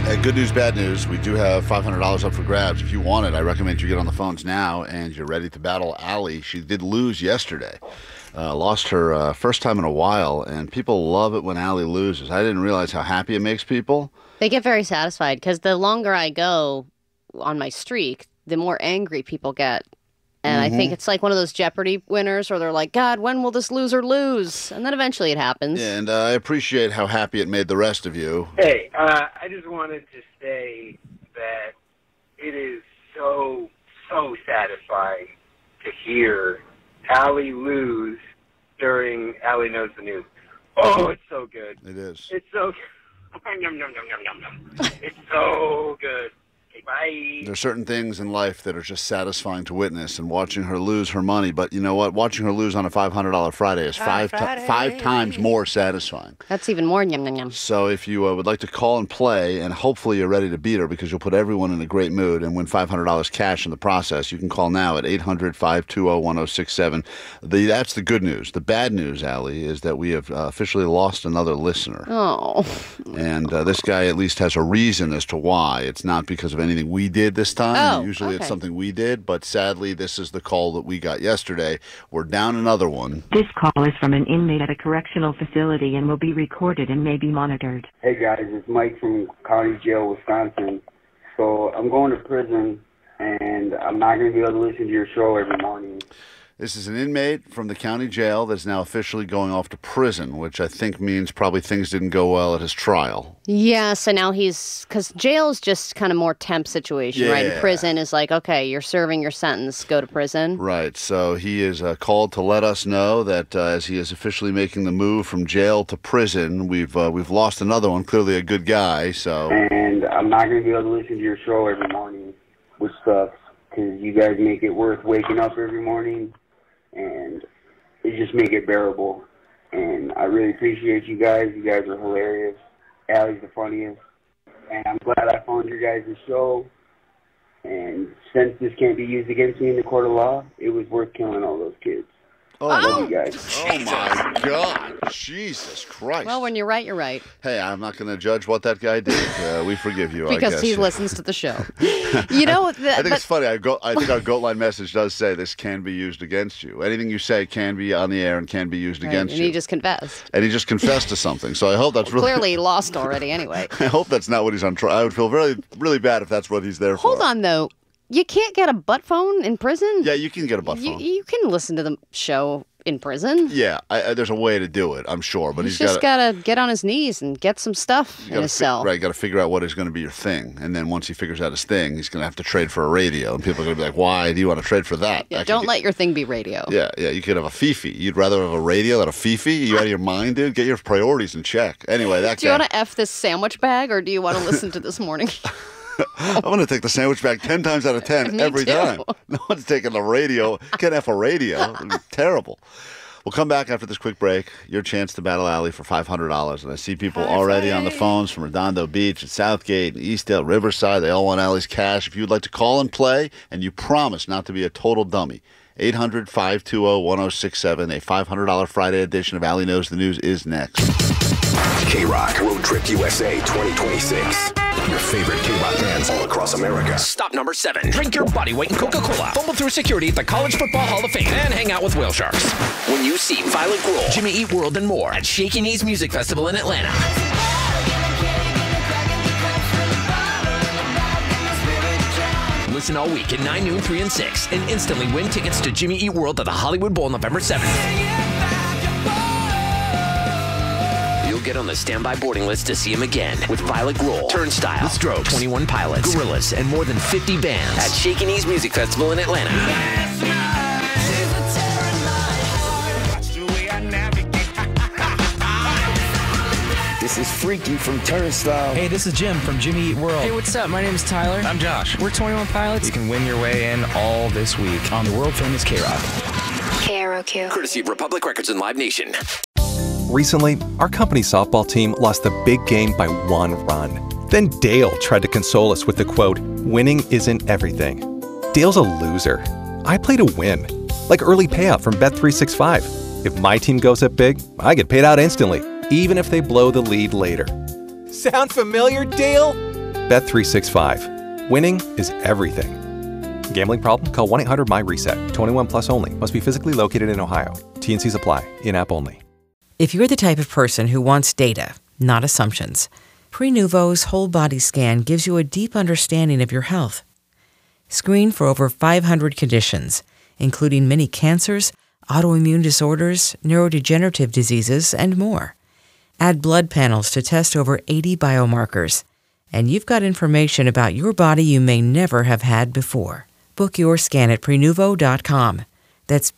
Good news, bad news. We do have $500 up for grabs. If you want it, I recommend you get on the phones now and you're ready to battle Allie. She did lose yesterday. Lost her first time in a while, and people love it when Allie loses. I didn't realize how happy it makes people. They get very satisfied because the longer I go on my streak, the more angry people get. And I think it's like one of those Jeopardy winners where they're like, God, when will this loser lose? And then eventually it happens. Yeah, and I appreciate how happy it made the rest of you. Hey, I just wanted to say that it is so satisfying to hear Allie lose during Allie Knows the News. Oh, it's so good. It is. It's so good. It's so good. Bye. There's certain things in life that are just satisfying to witness, and watching her lose her money. But you know what? Watching her lose on a $500 Friday is five times more satisfying. That's even more yum, yum, yum. So if you would like to call and play, and hopefully you're ready to beat her because you'll put everyone in a great mood and win $500 cash in the process, you can call now at 800-520-1067. That's the good news. The bad news, Allie, is that we have officially lost another listener. Oh. And this guy at least has a reason as to why. It's not because of anything we did this time. Usually it's something we did, but sadly this is the call that we got yesterday. We're down another one. This call is from an inmate at a correctional facility and will be recorded and may be monitored. Hey guys, it's Mike from County Jail, Wisconsin. So I'm going to prison and I'm not going to be able to listen to your show every morning. This is an inmate from the county jail that's now officially going off to prison, which I think means probably things didn't go well at his trial. Yeah, so now because jail is just kind of more temp situation, right? And prison is like, okay, you're serving your sentence, go to prison. Right, so he is called to let us know that as he is officially making the move from jail to prison, we've lost another one, clearly a good guy, so... And I'm not going to be able to listen to your show every morning, which sucks, because you guys make it worth waking up every morning. And it just make it bearable. And I really appreciate you guys. You guys are hilarious. Allie's the funniest. And I'm glad I found your guys' show. And since this can't be used against me in the court of law, it was worth killing all those kids. Oh, love you guys. Oh, my God. Jesus Christ. Well, when you're right, you're right. Hey, I'm not going to judge what that guy did. We forgive you, because I guess. He listens to the show. You know, I think it's funny. I think our GOAT line message does say this can be used against you. Anything you say can be on the air and can be used against you. And he just confessed. And he just confessed to something. So I hope that's really... Clearly lost already anyway. I hope that's not what he's on trial. I would feel really, really bad if that's what he's there for. Hold on, though. You can't get a butt phone in prison? Yeah, you can get a butt phone. You can listen to the show in prison. Yeah, there's a way to do it, I'm sure. But he's just got to get on his knees and get some stuff in his cell. Right, got to figure out what is going to be your thing. And then once he figures out his thing, he's going to have to trade for a radio. And people are going to be like, why do you want to trade for that? Yeah, don't let your thing be radio. Yeah, you could have a Fifi. You'd rather have a radio than a Fifi? You out of your mind, dude? Get your priorities in check. Anyway, that Do you want to F this sandwich bag, or do you want to listen to This Morning? I'm going to take the sandwich bag 10 times out of 10 every time. No one's taking the radio. Can't F a radio. It'd be terrible. We'll come back after this quick break. Your chance to battle Allie for $500. And I see people already on the phones from Redondo Beach and Southgate and Eastdale, Riverside. They all want Allie's cash. If you'd like to call and play, and you promise not to be a total dummy, 800-520-1067. A $500 Friday edition of Allie Knows the News is next. K-Rock Road Trip USA 2026. Your favorite K-Rock bands all across America. Stop number 7. Drink your body weight in Coca-Cola. Fumble through security at the College Football Hall of Fame. And hang out with whale sharks. When you see Violent Grove, Jimmy Eat World, and more at Shaky Knees Music Festival in Atlanta. Listen all week at 9, noon, 3, and 6. And instantly win tickets to Jimmy Eat World at the Hollywood Bowl November 7th. Get on the standby boarding list to see him again with Violet Grohl, Turnstile, The Strokes, 21 Pilots, Gorillaz, and more than 50 bands at Shaky Knees Music Festival in Atlanta. This is Freaky from Turnstile. Hey, this is Jim from Jimmy Eat World. Hey, what's up? My name is Tyler. I'm Josh. We're 21 Pilots. You can win your way in all this week on the world-famous K-Rock. KROQ. Courtesy of Republic Records and Live Nation. Recently, our company softball team lost the big game by 1 run. Then Dale tried to console us with the quote, "Winning isn't everything." Dale's a loser. I play to win. Like early payout from Bet365. If my team goes up big, I get paid out instantly, even if they blow the lead later. Sound familiar, Dale? Bet365. Winning is everything. Gambling problem? Call 1-800-MY-RESET. 21 plus only. Must be physically located in Ohio. T&Cs apply. In-app only. If you're the type of person who wants data, not assumptions, Prenuvo's whole body scan gives you a deep understanding of your health. Screen for over 500 conditions, including many cancers, autoimmune disorders, neurodegenerative diseases, and more. Add blood panels to test over 80 biomarkers, and you've got information about your body you may never have had before. Book your scan at Prenuvo.com. That's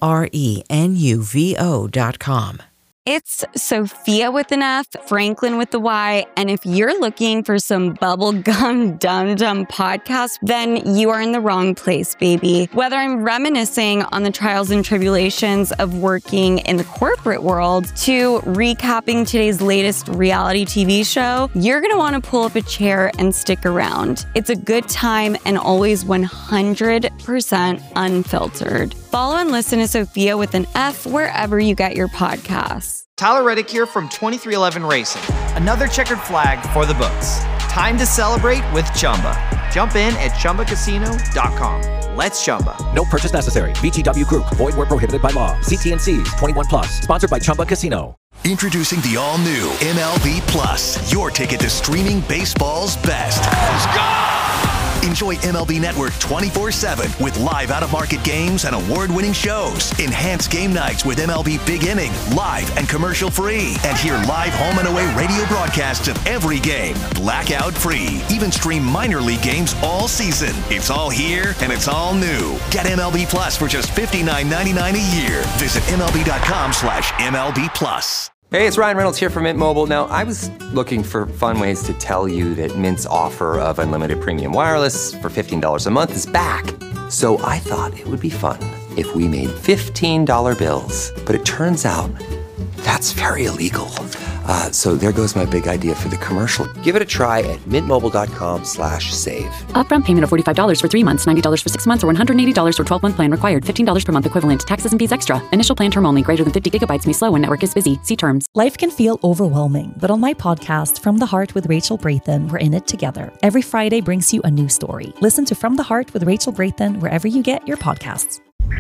Prenuvo.com. It's Sophia with an F, Franklin with the Y, and if you're looking for some bubblegum dum-dum podcast, then you are in the wrong place, baby. Whether I'm reminiscing on the trials and tribulations of working in the corporate world to recapping today's latest reality TV show, you're going to want to pull up a chair and stick around. It's a good time and always 100% unfiltered. Follow and listen to Sophia with an F wherever you get your podcasts. Tyler Reddick here from 2311 Racing. Another checkered flag for the books. Time to celebrate with Chumba. Jump in at ChumbaCasino.com. Let's Chumba. No purchase necessary. VGW Group. Void where prohibited by law. See T&Cs. 21 plus. Sponsored by Chumba Casino. Introducing the all-new MLB Plus. Your ticket to streaming baseball's best. Let's go! Enjoy MLB Network 24/7 with live out-of-market games and award-winning shows. Enhance game nights with MLB Big Inning, live and commercial-free. And hear live home and away radio broadcasts of every game, blackout-free. Even stream minor league games all season. It's all here and it's all new. Get MLB Plus for just $59.99 a year. Visit MLB.com/MLB Plus. Hey, it's Ryan Reynolds here from Mint Mobile. Now, I was looking for fun ways to tell you that Mint's offer of unlimited premium wireless for $15 a month is back. So I thought it would be fun if we made $15 bills. But it turns out that's very illegal. So there goes my big idea for the commercial. Give it a try at mintmobile.com/save. Upfront payment of $45 for 3 months, $90 for 6 months, or $180 for 12-month plan required. $15 per month equivalent. Taxes and fees extra. Initial plan term only. Greater than 50 gigabytes may slow when network is busy. See terms. Life can feel overwhelming, but on my podcast, From the Heart with Rachel Brathen, we're in it together. Every Friday brings you a new story. Listen to From the Heart with Rachel Brathen wherever you get your podcasts.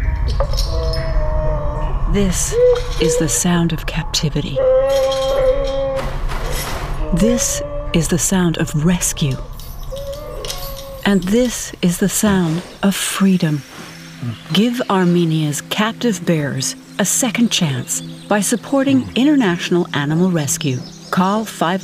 This is the sound of captivity. This is the sound of rescue. And this is the sound of freedom. Give Armenia's captive bears a second chance by supporting International Animal Rescue. Call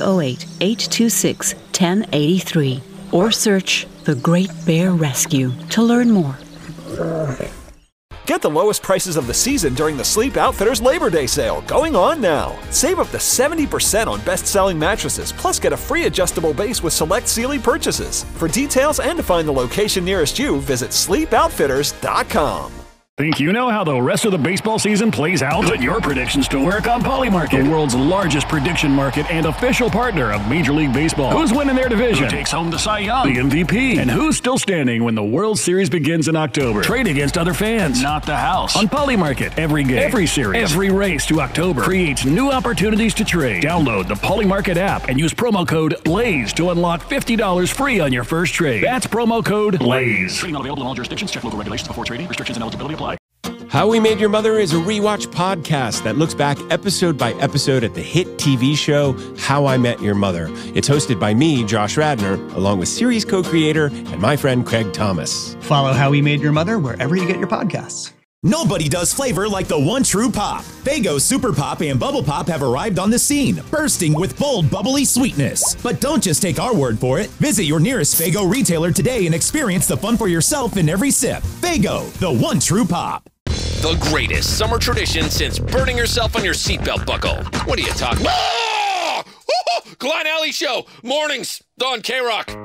508-826-1083 or search The Great Bear Rescue to learn more. Get the lowest prices of the season during the Sleep Outfitters Labor Day sale, going on now. Save up to 70% on best-selling mattresses, plus get a free adjustable base with select Sealy purchases. For details and to find the location nearest you, visit sleepoutfitters.com. Think you know how the rest of the baseball season plays out? Put your predictions to work on Polymarket, the world's largest prediction market and official partner of Major League Baseball. Who's winning their division? Who takes home the Cy Young, the MVP? And who's still standing when the World Series begins in October? Trade against other fans, not the house. On Polymarket, every game, every series, every race to October creates new opportunities to trade. Download the Polymarket app and use promo code BLAZE to unlock $50 free on your first trade. That's promo code BLAZE. Trading not available in all jurisdictions. Check local regulations before trading. Restrictions and eligibility apply. How We Made Your Mother is a rewatch podcast that looks back episode by episode at the hit TV show How I Met Your Mother. It's hosted by me, Josh Radnor, along with series co-creator and my friend Craig Thomas. Follow How We Made Your Mother wherever you get your podcasts. Nobody does flavor like the one true pop. Faygo Super Pop and Bubble Pop have arrived on the scene, bursting with bold, bubbly sweetness. But don't just take our word for it. Visit your nearest Faygo retailer today and experience the fun for yourself in every sip. Faygo, the one true pop. The greatest summer tradition since burning yourself on your seatbelt buckle. What are you talking about? Klein Alley Show, mornings on K-Rock.